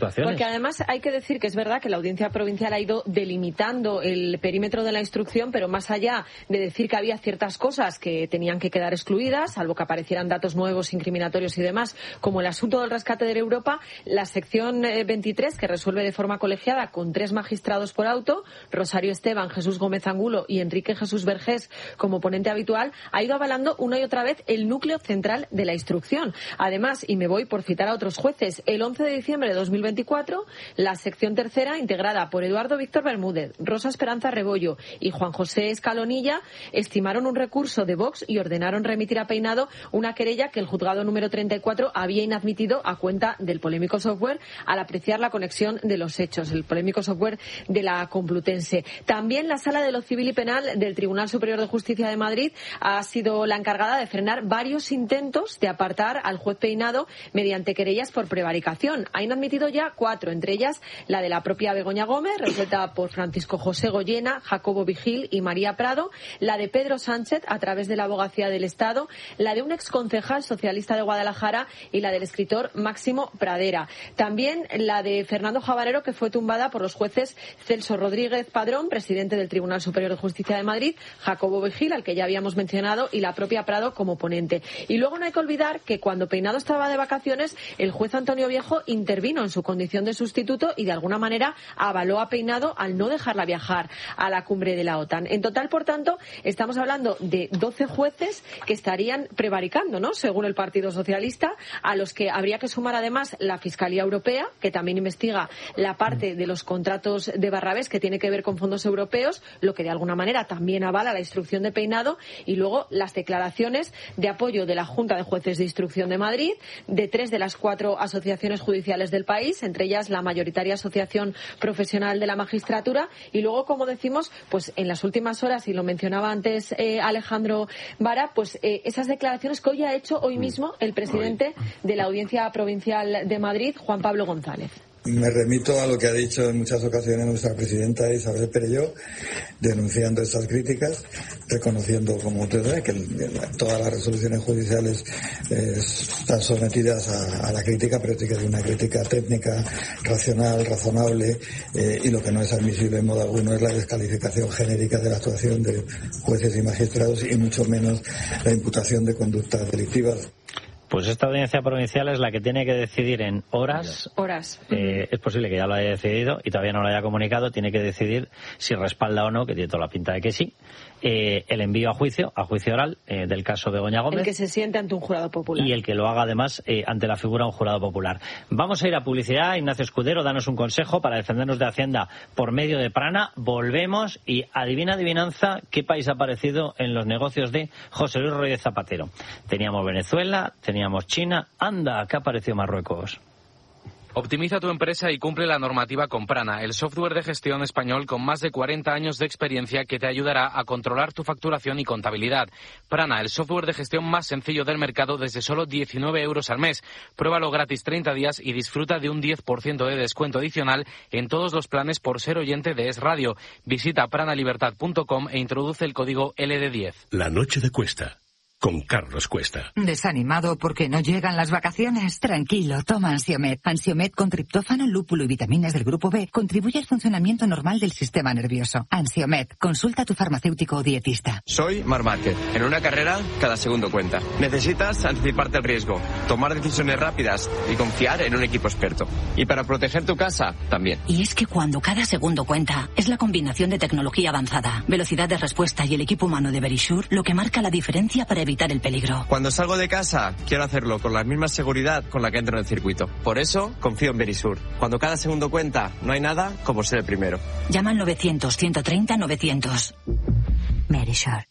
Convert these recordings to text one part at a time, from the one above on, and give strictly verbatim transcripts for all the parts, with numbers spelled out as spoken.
actuaciones. Porque además hay que decir que es verdad que la Audiencia Provincial ha ido delimitando el perímetro de la instrucción, pero más allá de decir que había ciertas cosas que tenían que quedar excluidas, salvo que aparecieran datos nuevos, incriminatorios y demás, como el asunto del rescate de Europa, la sección veintitrés, que resuelve de forma colegiada con tres magistrados por auto, Rosario Esteban, Jesús Gómez Angulo y Enrique Jesús Vergés como ponente habitual, ha ido avalando una y otra vez el núcleo central de la instrucción. Además, y me voy por citar a otros jueces, el once de diciembre de dos mil veinticuatro, la sección tercera, integrada por Eduardo Víctor Bermúdez, Rosa Esperanza Rebollo y Juan José Escalonilla, estimaron un recurso de Vox y ordenaron remitir a Peinado una querella que el juzgado número treinta y cuatro había inadmitido a cuenta del polémico software al apreciar la conexión de los hechos, el polémico software de la Complutense. También la Sala de lo Civil y Penal del Tribunal Superior de Justicia de Madrid ha sido la encargada de frenar varios intentos de apartar al juez Peinado mediante querellas por prevaricación. Ha inadmitido ya cuatro, entre ellas la de la propia Begoña Gómez, resuelta por Francisco José Goyena, Jacobo Vigil y María Prado, la de Pedro Sánchez a través de la Abogacía del Estado, la de un exconcejal socialista de Guadalajara y la del escritor Máximo Pradera. También la de Fernando Javarero, que fue tumbada por los jueces Celso Rodríguez Padrón, presidente del Tribunal Superior de Justicia de Madrid, Jacobo Vigil, al que ya habíamos mencionado, y la propia Prado como ponente. Y luego no hay que olvidar que cuando Peinado estaba de vacaciones, el juez Antonio Viejo intervino en su condición de sustituto y de alguna manera avaló a Peinado al no dejarla viajar a la cumbre de la OTAN. En total, por tanto, estamos hablando de doce jueces que estarían prevaricando, ¿no?, según el Partido Socialista, a los que habría que sumar además la Fiscalía Europea, que también investiga la parte de los contratos de Barrabés que tiene que ver con fondos europeos, lo que de alguna manera también avala la instrucción de Peinado, y luego las declaraciones de apoyo de la Junta de Jueces de Instrucción de Madrid, de tres de las cuatro asociaciones judiciales del país, entre ellas la mayoritaria Asociación Profesional de la Magistratura, y luego, como decimos, pues en las últimas horas, y lo mencionaba antes eh, Alejandro Vara, pues eh, esas declaraciones que hoy ha hecho hoy mismo el presidente de la Audiencia Provincial de Madrid, Juan Pablo González. Me remito a lo que ha dicho en muchas ocasiones nuestra presidenta Isabel Perelló, denunciando estas críticas, reconociendo, como usted ve, que todas las resoluciones judiciales eh, están sometidas a, a la crítica, pero tiene que ser una crítica técnica, racional, razonable, eh, y lo que no es admisible en modo alguno es la descalificación genérica de la actuación de jueces y magistrados, y mucho menos la imputación de conductas delictivas. Pues esta audiencia provincial es la que tiene que decidir en horas. Horas. Eh, es posible que ya lo haya decidido y todavía no lo haya comunicado. Tiene que decidir si respalda o no, que tiene toda la pinta de que sí, eh, el envío a juicio, a juicio oral, eh, del caso Begoña Gómez. El que se siente ante un jurado popular. Y el que lo haga además eh, ante la figura de un jurado popular. Vamos a ir a publicidad. Ignacio Escudero, danos un consejo para defendernos de Hacienda por medio de Prana. Volvemos y adivina, adivinanza, qué país ha aparecido en los negocios de José Luis Rodríguez Zapatero. Teníamos Venezuela, teníamos China, anda, que apareció Marruecos. Optimiza tu empresa y cumple la normativa con Prana, el software de gestión español con más de cuarenta años de experiencia que te ayudará a controlar tu facturación y contabilidad. Prana, el software de gestión más sencillo del mercado desde solo diecinueve euros al mes. Pruébalo gratis treinta días y disfruta de un diez por ciento de descuento adicional en todos los planes por ser oyente de Es Radio. Visita pranalibertad punto com e introduce el código L D diez. La noche de Cuesta, con Carlos Cuesta. ¿Desanimado porque no llegan las vacaciones? Tranquilo, toma Ansiomed. Ansiomed con triptófano, lúpulo y vitaminas del grupo B contribuye al funcionamiento normal del sistema nervioso. Ansiomed, consulta a tu farmacéutico o dietista. Soy Marc Márquez. En una carrera, cada segundo cuenta. Necesitas anticiparte al riesgo, tomar decisiones rápidas y confiar en un equipo experto. Y para proteger tu casa, también. Y es que cuando cada segundo cuenta, es la combinación de tecnología avanzada, velocidad de respuesta y el equipo humano de Verisure lo que marca la diferencia para evitar el peligro. Cuando salgo de casa, quiero hacerlo con la misma seguridad con la que entro en el circuito. Por eso, confío en Verisure. Cuando cada segundo cuenta, no hay nada como ser el primero. Llama al novecientos, ciento treinta, novecientos. Verisure.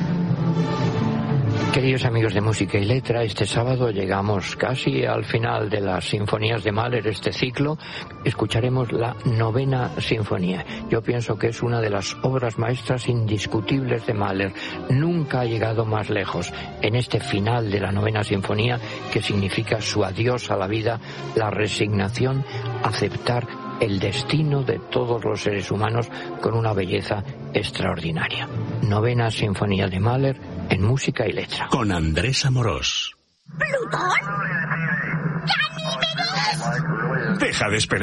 Queridos amigos de Música y Letra, este sábado llegamos casi al final de las sinfonías de Mahler, este ciclo. Escucharemos la novena sinfonía. Yo pienso que es una de las obras maestras indiscutibles de Mahler. Nunca ha llegado más lejos. En este final de la novena sinfonía, que significa su adiós a la vida, la resignación, aceptar el destino de todos los seres humanos con una belleza extraordinaria. Novena sinfonía de Mahler en Música y Letra. Con Andrés Amorós. ¿Plutón? ¡Ganímedes! Deja de esperar.